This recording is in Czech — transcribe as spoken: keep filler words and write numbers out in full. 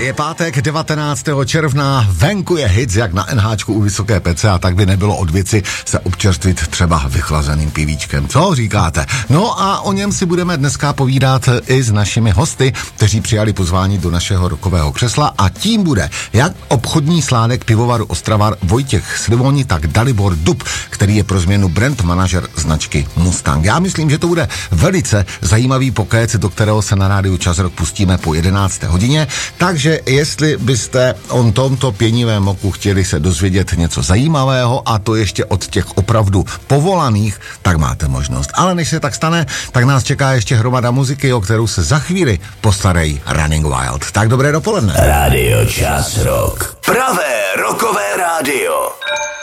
Je pátek devatenáctého června, venku je hit jak na NHčku u Vysoké Pece a tak by nebylo od věci se občerstvit třeba vychlazeným pivíčkem. Co říkáte? No a o něm si budeme dneska povídat i s našimi hosty, kteří přijali pozvání do našeho rokového křesla a tím bude jak obchodní sládek pivovaru Ostravar Vojtěch Slivoni, tak Dalibor Dub, který je pro změnu brand manažer značky Mustang. Já myslím, že to bude velice zajímavý pokec, do kterého se na rádiu Čas Rock pustíme po jedenácté hodině, takže jestli byste o tomto pěnivém oku chtěli se dozvědět něco zajímavého a to ještě od těch opravdu povolaných, tak máte možnost. Ale než se tak stane, tak nás čeká ještě hromada muziky, o kterou se za chvíli postarají Running Wild. Tak dobré dopoledne. Rádio Čas Rock. Pravé rockové rádio.